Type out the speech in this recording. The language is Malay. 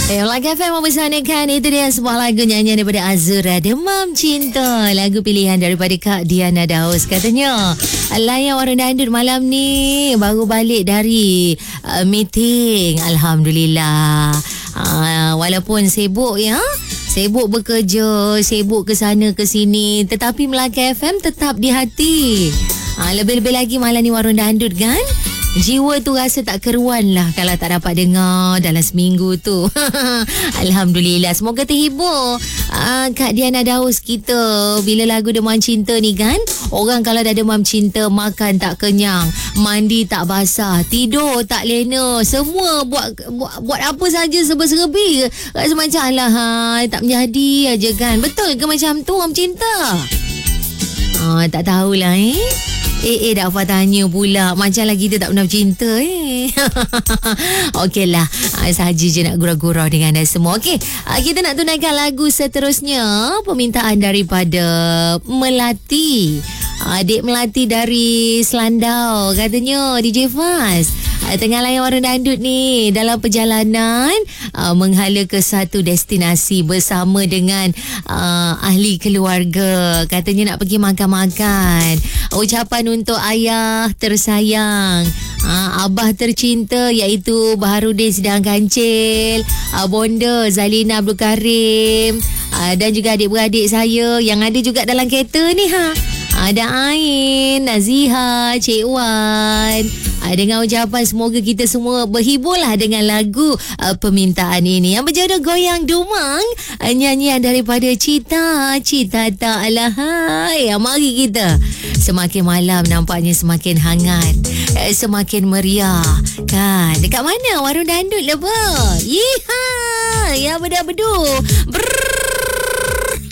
Lagu FM mempersanakan. Itu dia sebuah lagu nyanyian daripada Azura, Demam Cinta. Lagu pilihan daripada Kak Diana Daus. Katanya layan Warung Dangdut malam ni, baru balik dari meeting. Alhamdulillah. Walaupun sibuk ya, sibuk bekerja, sibuk ke sana ke sini, tetapi Melaka FM tetap di hati. Lebih-lebih lagi malam ni Warung Dangdut kan, jiwa tu rasa tak keruan lah kalau tak dapat dengar dalam seminggu tu. Alhamdulillah. Semoga terhibur Kak Diana Daus kita bila lagu Demam Cinta ni kan. Orang kalau dah demam cinta, makan tak kenyang, mandi tak basah, tidur tak lena, semua buat apa saja serba-serbi. Rasa macam alah tak menjadi aja kan. Betul ke macam tu orang cinta? Tak tahulah dah apa tanya pula. Macam lagi kita tak pernah bercinta Okeylah, sahaja je nak gurau-gurau dengan anda semua. Okey, kita nak tunaikan lagu seterusnya. Permintaan daripada Melati, adik Melati dari Selandau. Katanya DJ Faz tengah layan Warung Dangdut ni dalam perjalanan menghala ke satu destinasi bersama dengan ahli keluarga. Katanya nak pergi makan-makan. Ucapan untuk ayah tersayang, abah tercinta iaitu Baharudin Sidang Kancil, bonda Zalina Abdul Karim, dan juga adik-beradik saya yang ada juga dalam kereta ni ada Ain, Naziha, Cik Wan. Dengan ucapan semoga kita semua berhiburlah dengan lagu permintaan ini yang berjodoh Goyang Dumang, nyanyian daripada Cita Tak Alahai. Mari kita, semakin malam nampaknya semakin hangat, semakin meriah kan. Dekat mana Warung Dangdut lah Yeeha. Ya bedu-bedu.